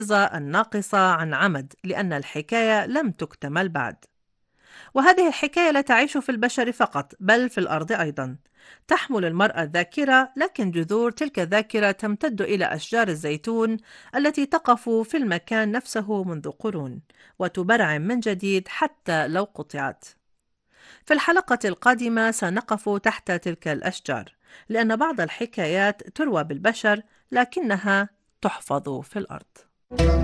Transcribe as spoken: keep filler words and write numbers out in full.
الناقصة عن عمد، لأن الحكاية لم تكتمل بعد. وهذه الحكاية لا تعيش في البشر فقط، بل في الأرض أيضا. تحمل المرأة الذاكرة، لكن جذور تلك الذاكرة تمتد إلى أشجار الزيتون التي تقف في المكان نفسه منذ قرون، وتبرعم من جديد حتى لو قطعت. في الحلقة القادمة سنقف تحت تلك الأشجار، لأن بعض الحكايات تروى بالبشر لكنها تحفظ في الأرض.